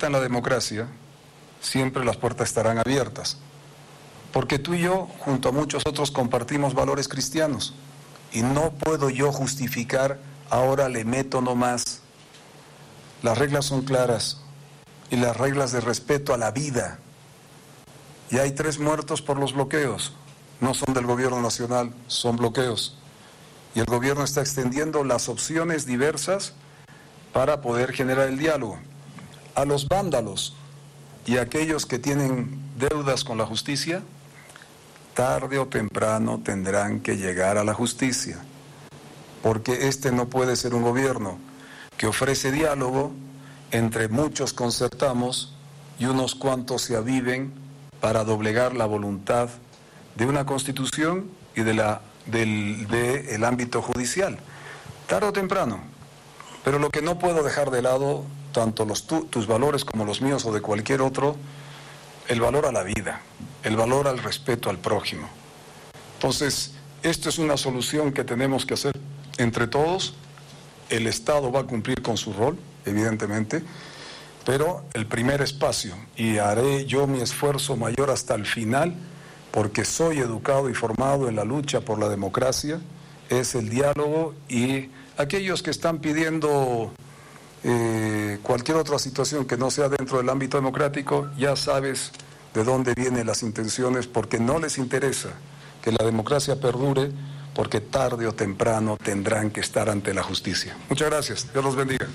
falta en la democracia, siempre las puertas estarán abiertas. Porque tú y yo, junto a muchos otros, compartimos valores cristianos. Y no puedo yo justificar, ahora le meto nomás. Las reglas son claras. Y las reglas de respeto a la vida. Y hay 3 muertos por los bloqueos. No son del gobierno nacional, son bloqueos. Y el gobierno está extendiendo las opciones diversas para poder generar el diálogo. A los vándalos y a aquellos que tienen deudas con la justicia, tarde o temprano tendrán que llegar a la justicia, porque este no puede ser un gobierno que ofrece diálogo, entre muchos concertamos y unos cuantos se aviven para doblegar la voluntad de una constitución y del ámbito judicial, tarde o temprano. Pero lo que no puedo dejar de lado, tanto tus valores como los míos o de cualquier otro, el valor a la vida, el valor al respeto al prójimo. Entonces, esto es una solución que tenemos que hacer entre todos. El Estado va a cumplir con su rol, evidentemente, pero el primer espacio, y haré yo mi esfuerzo mayor hasta el final, porque soy educado y formado en la lucha por la democracia, es el diálogo, y aquellos que están pidiendo cualquier otra situación que no sea dentro del ámbito democrático, ya sabes de dónde vienen las intenciones, porque no les interesa que la democracia perdure, porque tarde o temprano tendrán que estar ante la justicia. Muchas gracias. Dios los bendiga.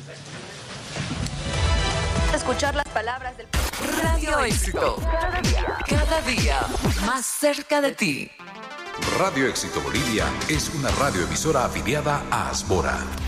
Escuchar las palabras del Radio Éxito. Cada día más cerca de ti. Radio Éxito Bolivia es una radioemisora afiliada a Asbora.